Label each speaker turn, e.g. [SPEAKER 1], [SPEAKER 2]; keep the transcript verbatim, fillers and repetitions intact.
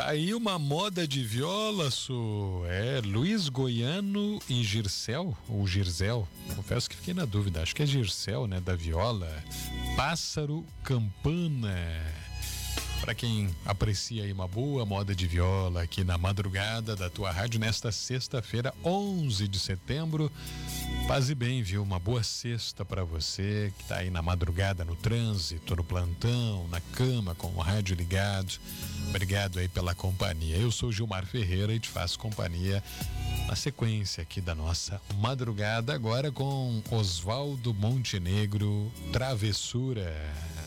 [SPEAKER 1] Tá aí uma moda de viola, Su. É Luiz Goiano e Gircel, ou Girzel. Confesso que fiquei na dúvida. Acho que é Gircel, né? Da viola. Pássaro Campana. Para quem aprecia aí uma boa moda de viola aqui na madrugada da tua rádio nesta sexta-feira, onze de setembro. Paz e bem, viu? Uma boa sexta para você que tá aí na madrugada, no trânsito, no plantão, na cama, com o rádio ligado. Obrigado aí pela companhia. Eu sou Gilmar Ferreira e te faço companhia na sequência aqui da nossa madrugada, agora com Oswaldo Montenegro, Travessura.